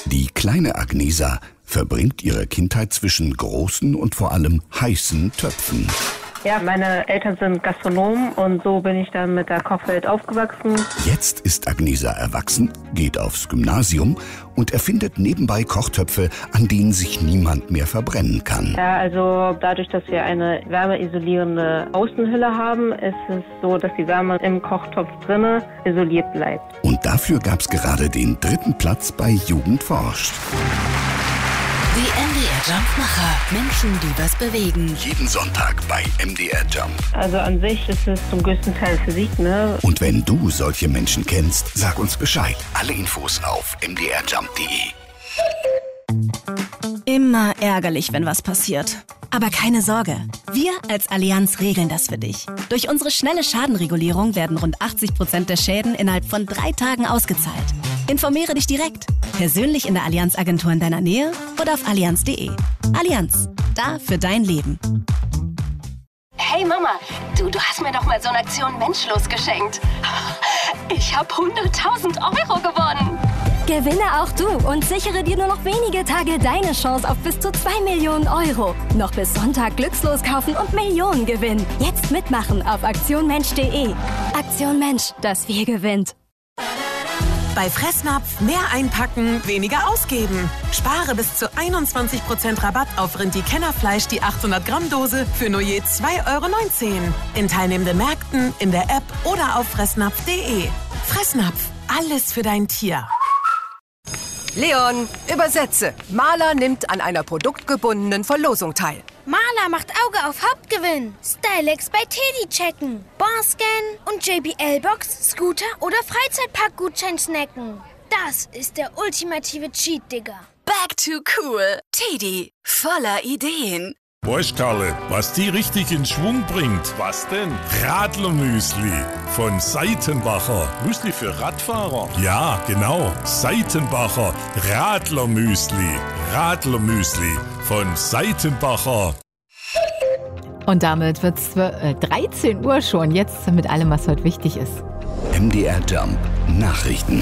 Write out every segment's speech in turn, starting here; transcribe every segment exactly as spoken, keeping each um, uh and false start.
Die kleine Agnesa verbringt ihre Kindheit zwischen großen und vor allem heißen Töpfen. Ja, meine Eltern sind Gastronomen und so bin ich dann mit der Kochwelt aufgewachsen. Jetzt ist Agnesa erwachsen, geht aufs Gymnasium und erfindet nebenbei Kochtöpfe, an denen sich niemand mehr verbrennen kann. Ja, also dadurch, dass wir eine wärmeisolierende Außenhülle haben, ist es so, dass die Wärme im Kochtopf drinne isoliert bleibt. Und dafür gab es gerade den dritten Platz bei Jugend forscht. Die M D R Jump-Macher. Menschen, die was bewegen. Jeden Sonntag bei M D R Jump. Also an sich ist es zum größten Teil Physik, ne? Und wenn du solche Menschen kennst, sag uns Bescheid. Alle Infos auf m d r jump punkt de. Immer ärgerlich, wenn was passiert. Aber keine Sorge, wir als Allianz regeln das für dich. Durch unsere schnelle Schadenregulierung werden rund achtzig Prozent der Schäden innerhalb von drei Tagen ausgezahlt. Informiere dich direkt, persönlich in der Allianz-Agentur in deiner Nähe oder auf allianz punkt de. Allianz, da für dein Leben. Hey Mama, du, du hast mir doch mal so eine Aktion Menschlos geschenkt. Ich habe hunderttausend Euro gewonnen. Gewinne auch du und sichere dir nur noch wenige Tage deine Chance auf bis zu zwei Millionen Euro. Noch bis Sonntag Glückslos kaufen und Millionen gewinnen. Jetzt mitmachen auf aktion mensch punkt de. Aktion Mensch, das Wir gewinnt. Bei Fressnapf mehr einpacken, weniger ausgeben. Spare bis zu einundzwanzig Prozent Rabatt auf Rindi-Kennerfleisch, die achthundert Gramm Dose für nur je zwei Euro neunzehn. In teilnehmenden Märkten, in der App oder auf fressnapf punkt de. Fressnapf, alles für dein Tier. Leon, übersetze. Maler nimmt an einer produktgebundenen Verlosung teil. Maler macht Auge auf Hauptgewinn. Stylex bei Teddy checken. Barscan und J B L-Box, Scooter oder Freizeitparkgutschein snacken. Das ist der ultimative Cheat, Digga. Back to cool. Teddy, voller Ideen. Weißt Karle, was die richtig in Schwung bringt? Was denn? Radlermüsli von Seitenbacher. Müsli für Radfahrer? Ja, genau. Seitenbacher Radlermüsli. Radlermüsli von Seitenbacher. Und damit wird es äh, dreizehn Uhr schon. Jetzt mit allem, was heute wichtig ist. M D R Jump Nachrichten.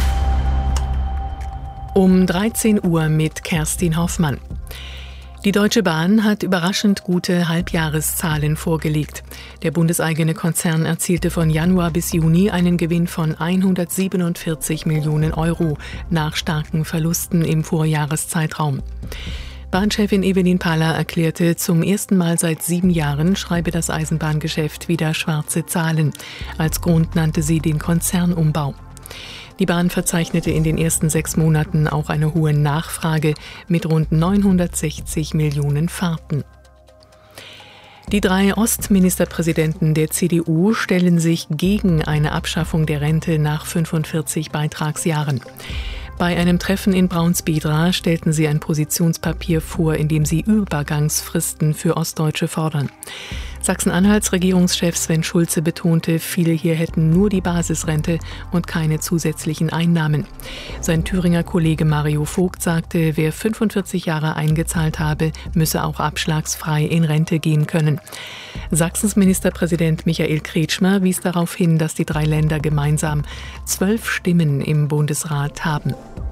Um dreizehn Uhr mit Kerstin Hoffmann. Die Deutsche Bahn hat überraschend gute Halbjahreszahlen vorgelegt. Der bundeseigene Konzern erzielte von Januar bis Juni einen Gewinn von hundertsiebenundvierzig Millionen Euro nach starken Verlusten im Vorjahreszeitraum. Bahnchefin Evelyn Paller erklärte, zum ersten Mal seit sieben Jahren schreibe das Eisenbahngeschäft wieder schwarze Zahlen. Als Grund nannte sie den Konzernumbau. Die Bahn verzeichnete in den ersten sechs Monaten auch eine hohe Nachfrage mit rund neunhundertsechzig Millionen Fahrten. Die drei Ostministerpräsidenten der C D U stellen sich gegen eine Abschaffung der Rente nach fünfundvierzig Beitragsjahren. Bei einem Treffen in Braunsbedra stellten sie ein Positionspapier vor, in dem sie Übergangsfristen für Ostdeutsche fordern. Sachsen-Anhalts Regierungschef Sven Schulze betonte, viele hier hätten nur die Basisrente und keine zusätzlichen Einnahmen. Sein Thüringer Kollege Mario Vogt sagte, wer fünfundvierzig Jahre eingezahlt habe, müsse auch abschlagsfrei in Rente gehen können. Sachsens Ministerpräsident Michael Kretschmer wies darauf hin, dass die drei Länder gemeinsam zwölf Stimmen im Bundesrat haben.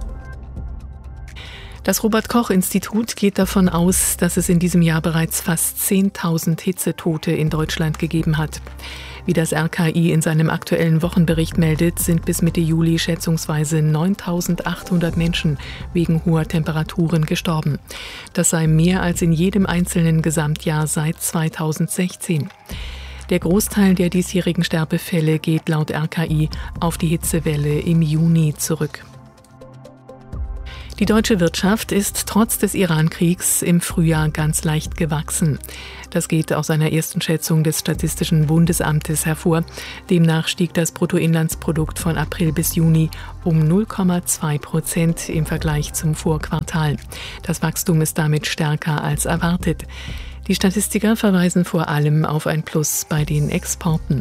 Das Robert-Koch-Institut geht davon aus, dass es in diesem Jahr bereits fast zehntausend Hitzetote in Deutschland gegeben hat. Wie das R K I in seinem aktuellen Wochenbericht meldet, sind bis Mitte Juli schätzungsweise neuntausendachthundert Menschen wegen hoher Temperaturen gestorben. Das sei mehr als in jedem einzelnen Gesamtjahr seit zweitausendsechzehn. Der Großteil der diesjährigen Sterbefälle geht laut R K I auf die Hitzewelle im Juni zurück. Die deutsche Wirtschaft ist trotz des Iran-Kriegs im Frühjahr ganz leicht gewachsen. Das geht aus einer ersten Schätzung des Statistischen Bundesamtes hervor. Demnach stieg das Bruttoinlandsprodukt von April bis Juni um null Komma zwei Prozent im Vergleich zum Vorquartal. Das Wachstum ist damit stärker als erwartet. Die Statistiker verweisen vor allem auf ein Plus bei den Exporten.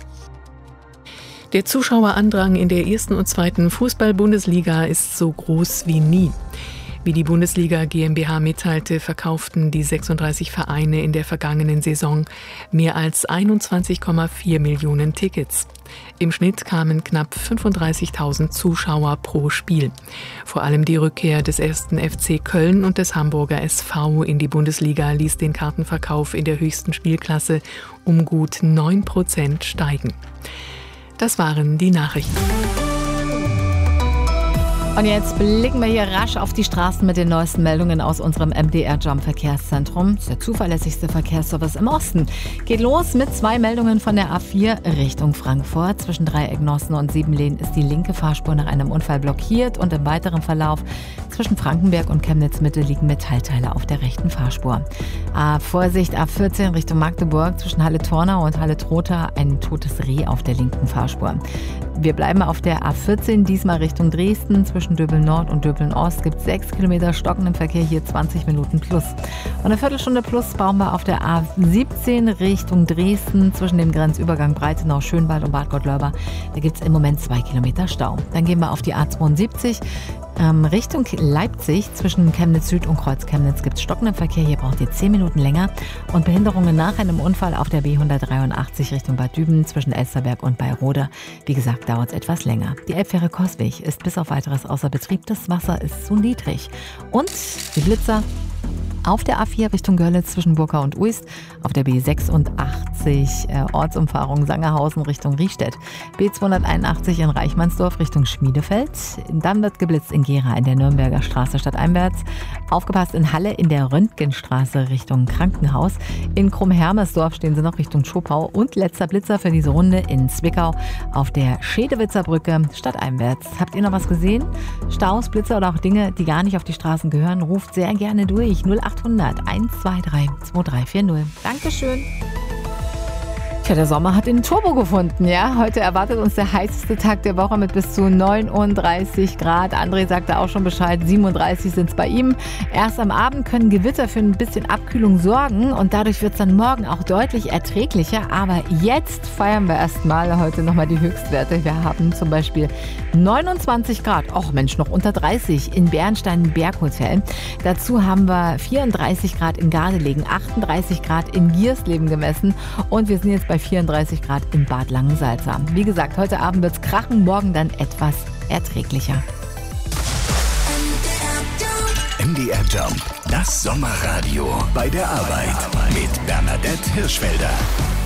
Der Zuschauerandrang in der ersten und zweiten Fußball-Bundesliga ist so groß wie nie. Wie die Bundesliga GmbH mitteilte, verkauften die sechsunddreißig Vereine in der vergangenen Saison mehr als einundzwanzig Komma vier Millionen Tickets. Im Schnitt kamen knapp fünfunddreißigtausend Zuschauer pro Spiel. Vor allem die Rückkehr des ersten F C Köln und des Hamburger S V in die Bundesliga ließ den Kartenverkauf in der höchsten Spielklasse um gut neun Prozent steigen. Das waren die Nachrichten. Und jetzt blicken wir hier rasch auf die Straßen mit den neuesten Meldungen aus unserem M D R Jump Verkehrszentrum. Das ist der zuverlässigste Verkehrsservice im Osten. Geht los mit zwei Meldungen von der A vier Richtung Frankfurt. Zwischen Dreiecknossen und Siebenlehn ist die linke Fahrspur nach einem Unfall blockiert und im weiteren Verlauf zwischen Frankenberg und Chemnitz-Mitte liegen Metallteile auf der rechten Fahrspur. Ah, Vorsicht, A vierzehn Richtung Magdeburg zwischen Halle-Tornau und Halle-Trotha ein totes Reh auf der linken Fahrspur. Wir bleiben auf der A vierzehn, diesmal Richtung Dresden. Zwischen Döbeln Nord und Döbeln Ost gibt es sechs Kilometer stockenden Verkehr, hier zwanzig Minuten plus. Und eine Viertelstunde plus brauchen wir auf der A siebzehn Richtung Dresden zwischen dem Grenzübergang Breitenau, Schönwald und Bad Gottleuba. Da gibt es im Moment zwei Kilometer Stau. Dann gehen wir auf die A zweiundsiebzig. Ähm, Richtung Leipzig zwischen Chemnitz Süd und Kreuz Chemnitz gibt es stockenden Verkehr. Hier braucht ihr zehn Minuten länger. Und Behinderungen nach einem Unfall auf der B hundertdreiundachtzig Richtung Bad Düben zwischen Elsterberg und Bayrode. Wie gesagt, dauert es etwas länger. Die Elbfähre Coswig ist bis auf weiteres außer Betrieb. Das Wasser ist zu niedrig. Und die Blitzer auf der A vier Richtung Görlitz zwischen Burka und Uist, auf der B sechsundachtzig äh, Ortsumfahrung Sangerhausen Richtung Riehstedt, B zweihunderteinundachtzig in Reichmannsdorf Richtung Schmiedefeld, dann wird geblitzt in Gera in der Nürnberger Straße stadteinwärts, aufgepasst in Halle in der Röntgenstraße Richtung Krankenhaus, in Krumm-Hermersdorf stehen sie noch Richtung Schopau und letzter Blitzer für diese Runde in Zwickau auf der Schedewitzer Brücke stadteinwärts. Habt ihr noch was gesehen? Staus, Blitzer oder auch Dinge, die gar nicht auf die Straßen gehören, ruft sehr gerne durch. null achthundert eins zwei drei zwei drei vier null. Dankeschön. Tja, der Sommer hat den Turbo gefunden, ja. Heute erwartet uns der heißeste Tag der Woche mit bis zu neununddreißig Grad. André sagte auch schon Bescheid, siebenunddreißig sind es bei ihm. Erst am Abend können Gewitter für ein bisschen Abkühlung sorgen und dadurch wird es dann morgen auch deutlich erträglicher. Aber jetzt feiern wir erstmal heute nochmal die Höchstwerte. Wir haben zum Beispiel neunundzwanzig Grad, ach Mensch, noch unter dreißig in Bernstein Berghotel. Dazu haben wir vierunddreißig Grad in Gardelegen, achtunddreißig Grad in Giersleben gemessen und wir sind jetzt bei bei vierunddreißig Grad in Bad Langensalza. Wie gesagt, heute Abend wird's krachen, morgen dann etwas erträglicher. M D R Jump, das Sommerradio bei der Arbeit mit Bernadette Hirschfelder.